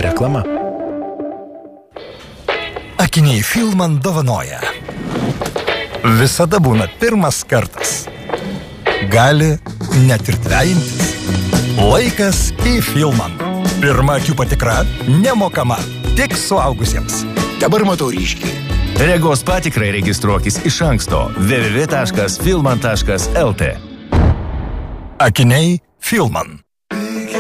Reklama. Akiniai Filman dovanoja. Visada būna pirmas kartas. Gali net ir dvejintis. Laikas į Filman. Pirma akių patikra nemokama, tik suaugusiems. Dabar matau ryškiai. Regos patikrai registruokis iš anksto www.filman.lt. Akiniai Filman.